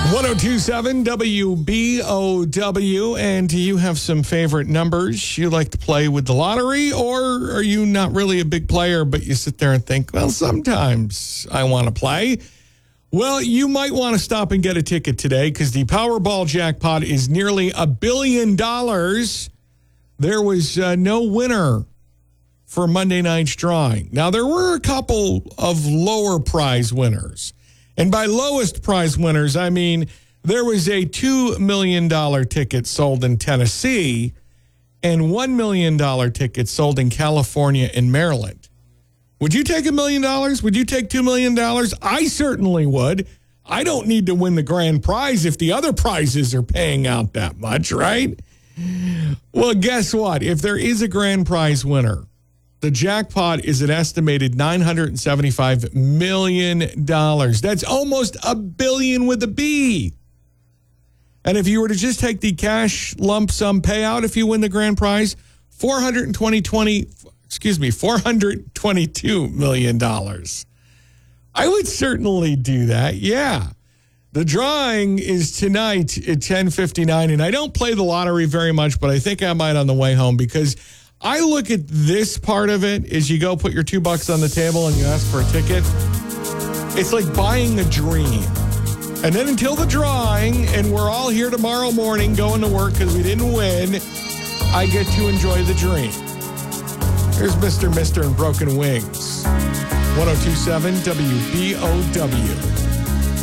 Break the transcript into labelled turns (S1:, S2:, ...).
S1: 1027 WBOW. And do you have some favorite numbers you like to play with the lottery? Or are you not really a big player, but you sit there and think, well, sometimes I want to play? Well, you might want to stop and get a ticket today because the Powerball jackpot is nearly $1 billion. There was no winner for Monday night's drawing. Now, there were a couple of lower prize winners. And by lowest prize winners, I mean there was a $2 million ticket sold in Tennessee and $1 million ticket sold in California and Maryland. Would you take $1 million? Would you take $2 million? I certainly would. I don't need to win the grand prize if the other prizes are paying out that much, right? Well, guess what? If there is a grand prize winner, the jackpot is an estimated $975 million. That's almost $1 billion with a B. And if you were to just take the cash lump sum payout if you win the grand prize, $422 million. I would certainly do that, yeah. The drawing is tonight at 10:59, and I don't play the lottery very much, but I think I might on the way home because I look at this part of it as you go put your $2 on the table and you ask for a ticket. It's like buying a dream. And then until the drawing, and we're all here tomorrow morning going to work because we didn't win, I get to enjoy the dream. Here's Mr. and Broken Wings. 1027 WBOW.